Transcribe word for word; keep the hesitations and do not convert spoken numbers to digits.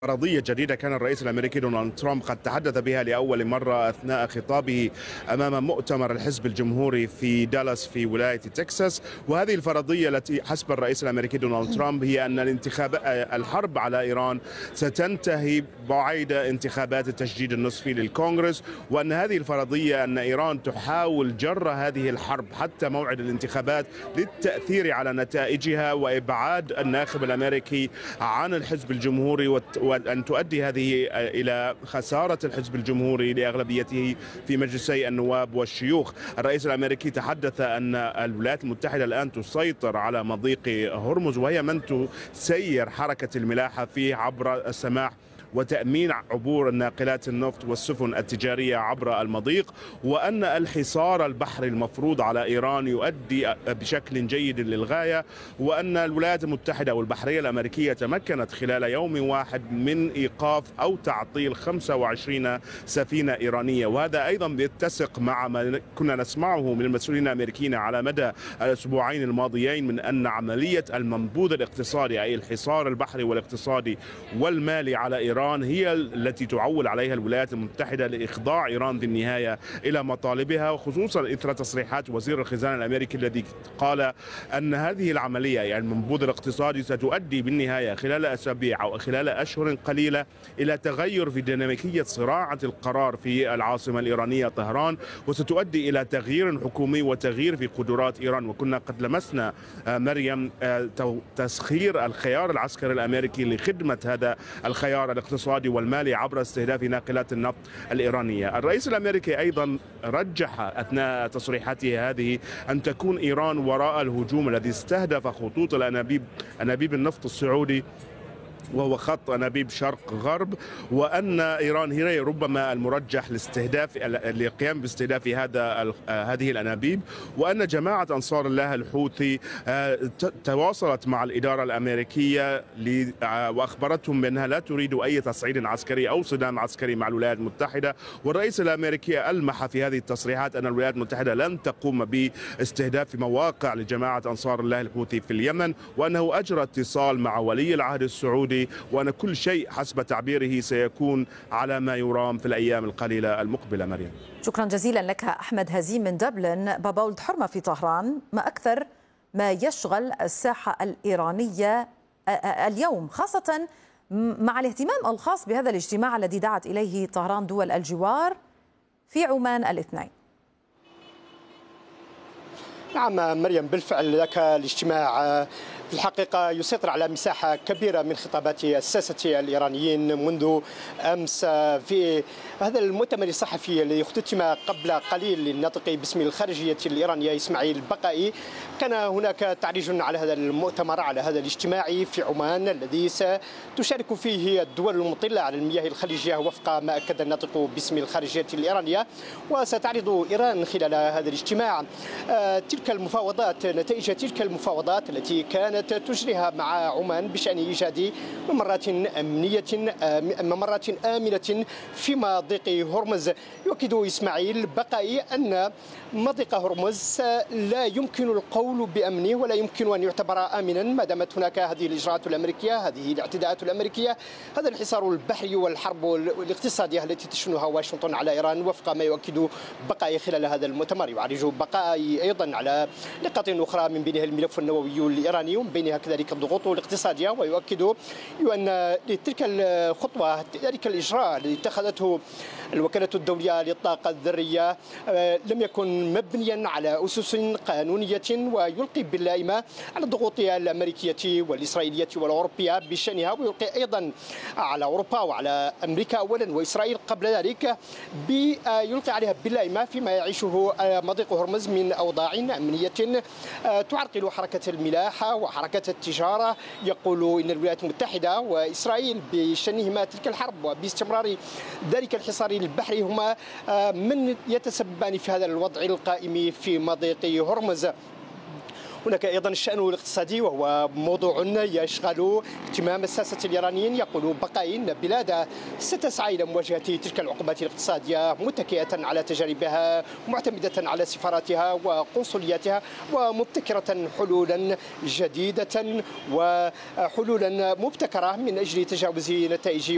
فرضية جديدة كان الرئيس الأمريكي دونالد ترامب قد تحدث بها لأول مرة أثناء خطابه أمام مؤتمر الحزب الجمهوري في دالاس في ولاية تكساس. وهذه الفرضية التي حسب الرئيس الأمريكي دونالد ترامب هي أن الانتخاب الحرب على إيران ستنتهي بعد انتخابات التجديد النصفي للكونغرس، وأن هذه الفرضية أن إيران تحاول جر هذه الحرب حتى موعد الانتخابات للتأثير على نتائجها وإبعاد الناخب الأمريكي عن الحزب الجمهوري وأن تؤدي هذه إلى خسارة الحزب الجمهوري لأغلبيته في مجلسي النواب والشيوخ. الرئيس الأمريكي تحدث أن الولايات المتحدة الآن تسيطر على مضيق هرمز، وهي من تسير حركة الملاحة فيه عبر السماح وتأمين عبور الناقلات النفط والسفن التجارية عبر المضيق، وأن الحصار البحري المفروض على إيران يؤدي بشكل جيد للغاية، وأن الولايات المتحدة والبحرية الأمريكية تمكنت خلال يوم واحد من إيقاف أو تعطيل خمسة وعشرين سفينة إيرانية. وهذا أيضا بيتسق مع ما كنا نسمعه من المسؤولين الأمريكيين على مدى الأسبوعين الماضيين من أن عملية المنبوذ الاقتصادي أي الحصار البحري والاقتصادي والمالي على إيران هي التي تعول عليها الولايات المتحدة لإخضاع إيران في النهاية إلى مطالبها، وخصوصا إثر تصريحات وزير الخزانة الأمريكي الذي قال أن هذه العملية يعني المنبوذ الاقتصادي ستؤدي بالنهاية خلال أسابيع أو خلال أشهر قليلة إلى تغير في ديناميكية صراع القرار في العاصمة الإيرانية طهران، وستؤدي إلى تغيير حكومي وتغيير في قدرات إيران. وكنا قد لمسنا مريم تسخير الخيار العسكري الأمريكي لخدمة هذا الخيار الاقتصادي والمالي عبر استهداف ناقلات النفط الإيرانية. الرئيس الأمريكي أيضا رجح أثناء تصريحاته هذه أن تكون إيران وراء الهجوم الذي استهدف خطوط الأنابيب أنابيب النفط السعودي، وهو خط أنابيب شرق غرب، وأن إيران هي ربما المرجح لاستهداف القيام باستهداف هذا هذه الأنابيب، وأن جماعة أنصار الله الحوثي تواصلت مع الإدارة الأمريكية وأخبرتهم بأنها لا تريد أي تصعيد عسكري أو صدام عسكري مع الولايات المتحدة. والرئيس الأمريكي ألمح في هذه التصريحات أن الولايات المتحدة لن تقوم باستهداف مواقع لجماعة أنصار الله الحوثي في اليمن، وأنه أجرى اتصال مع ولي العهد السعودي، وأن كل شيء حسب تعبيره سيكون على ما يرام في الأيام القليلة المقبلة. مريم، شكرا جزيلا لك أحمد هزيم من دبلن. بابا ولد حرمة في طهران، ما أكثر ما يشغل الساحة الإيرانية اليوم، خاصة مع الاهتمام الخاص بهذا الاجتماع الذي دعت إليه طهران دول الجوار في عمان الاثنين؟ نعم مريم، بالفعل ذاك الاجتماع في الحقيقة يسيطر على مساحة كبيرة من خطابات الساسة الإيرانيين منذ أمس. في هذا المؤتمر الصحفي الذي اختتم قبل قليل للناطق باسم الخارجية الإيرانية إسماعيل البقائي، كان هناك تعريج على هذا المؤتمر على هذا الاجتماع في عمان الذي ستشارك فيه الدول المطلة على المياه الخليجية وفق ما أكد الناطق باسم الخارجية الإيرانية. وستعرض إيران خلال هذا الاجتماع تلك المفاوضات، نتائج تلك المفاوضات التي كانت تجريها مع عمان بشأن إيجاد ممرات أمنية ممرات آمنة في مضيق هرمز. يؤكد إسماعيل بقائي أن مضيق هرمز لا يمكن القول بأمنه ولا يمكن أن يعتبر آمنا ما دامت هناك هذه الإجراءات الأمريكية، هذه الاعتداءات الأمريكية، هذا الحصار البحري والحرب الاقتصادية التي تشنها واشنطن على إيران، وفق ما يؤكد بقائي خلال هذا المؤتمر. يعرج بقائي أيضا على نقاط أخرى من بينها الملف النووي الإيراني ومن بينها كذلك الضغوط الاقتصادية، ويؤكد أن تلك الخطوة ذلك الإجراء الذي اتخذته الوكالة الدولية للطاقة الذرية لم يكن مبنيا على أسس قانونية، ويلقي باللائمة على الضغوط الأمريكية والإسرائيلية والأوروبية بشأنها، ويلقي أيضا على أوروبا وعلى أمريكا أولا وإسرائيل قبل ذلك، يلقي عليها باللائمة فيما يعيشه مضيق هرمز من أوضاع أمنية تعرقل حركة الملاحة وحركة التجارة. يقول إن الولايات المتحدة وإسرائيل بشأنهما تلك الحرب وباستمرار ذلك الحصار البحري هما من يتسببان في هذا الوضع القائم في مضيق هرمز. هناك أيضا الشأن الاقتصادي وهو موضوع يشغل اهتمام الساسة الإيرانيين. يقول بقائي أن البلاد ستسعى إلى مواجهة تلك العقوبات الاقتصادية متكئة على تجاربها، معتمدة على سفاراتها وقنصلياتها، ومبتكرة حلولا جديدة وحلولا مبتكرة من أجل تجاوز نتائج